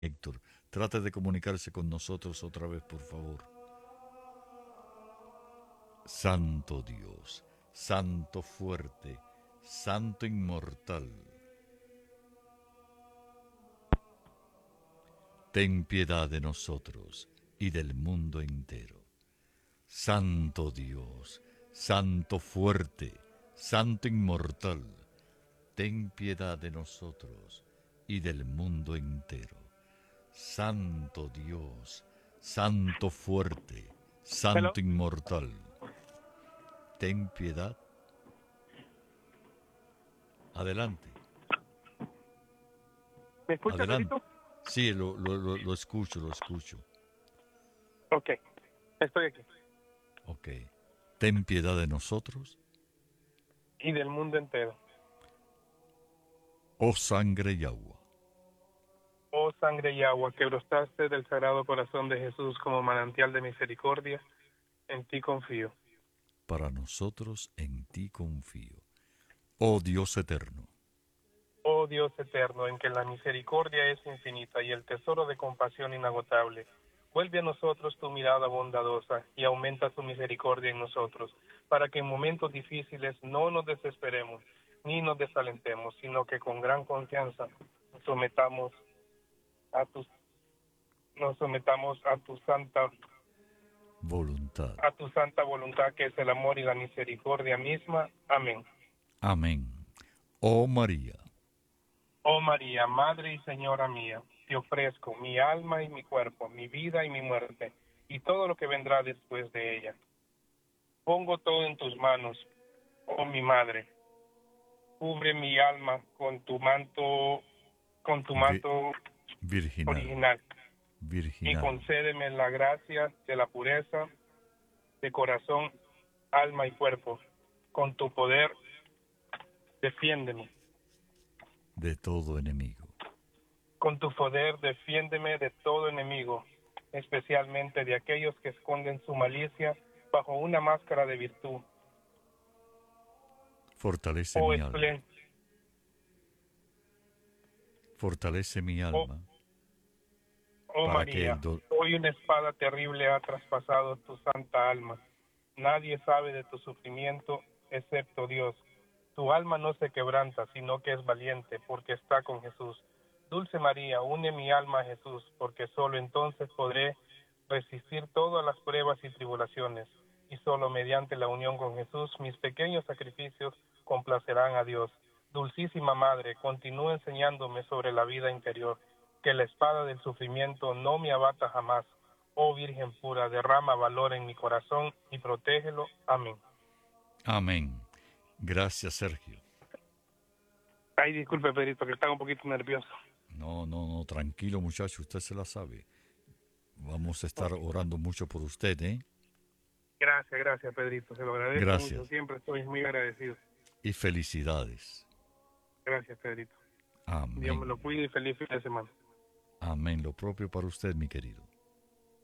Héctor, trate de comunicarse con nosotros otra vez, por favor. Santo Dios, Santo fuerte, Santo inmortal, ten piedad de nosotros y del mundo entero. Santo Dios, Santo fuerte, Santo inmortal, ten piedad de nosotros y del mundo entero. Santo Dios, Santo fuerte, Hello. Santo inmortal, ten piedad. Adelante, ¿Me escucha, adelante. Pedrito? Sí, lo escucho, lo escucho. Ok, estoy aquí. Ok. Ten piedad de nosotros, Y del mundo entero. oh sangre y agua, Oh sangre y agua que brotaste del sagrado corazón de Jesús como manantial de misericordia, en ti confío. para nosotros en ti confío. Oh Dios eterno, Oh Dios eterno, en que la misericordia es infinita y el tesoro de compasión inagotable, vuelve a nosotros tu mirada bondadosa y aumenta tu misericordia en nosotros, para que en momentos difíciles no nos desesperemos ni nos desalentemos, sino que con gran confianza nos sometamos a tu, nos sometamos voluntad. a tu santa voluntad, que es el amor y la misericordia misma. Amén. Amén. Oh María, Oh María, Madre y Señora mía, te ofrezco mi alma y mi cuerpo, mi vida y mi muerte, y todo lo que vendrá después de ella. Pongo todo en tus manos, oh mi Madre. Cubre mi alma con tu vi- manto virginal, original, y virginal, concédeme la gracia de la pureza de corazón, alma y cuerpo. Con tu poder, defiéndeme. de todo enemigo. Con tu poder, defiéndeme de todo enemigo, especialmente de aquellos que esconden su malicia bajo una máscara de virtud. Fortalece Oh, mi alma, fortalece mi oh, alma, oh para que María, hoy una espada terrible ha traspasado tu santa alma. Nadie sabe de tu sufrimiento excepto Dios. Tu alma no se quebranta, sino que es valiente, porque está con Jesús. Dulce María, une mi alma a Jesús, porque solo entonces podré resistir todas las pruebas y tribulaciones, y solo mediante la unión con Jesús mis pequeños sacrificios complacerán a Dios. Dulcísima Madre, continúa enseñándome sobre la vida interior, que la espada del sufrimiento no me abata jamás. Oh Virgen pura, derrama valor en mi corazón y protégelo. Amén. amén. Gracias, Sergio. Ay, disculpe, Pedrito, que estaba un poquito nervioso. No, no, no, tranquilo, muchacho, usted se la sabe. Vamos a estar orando mucho por usted, ¿eh? Gracias, gracias, Pedrito. Se lo agradezco mucho. Gracias Siempre estoy muy agradecido. y felicidades. Gracias, Pedrito. Dios me Amén. lo cuide y feliz fin de semana. Amén. Lo propio para usted, mi querido.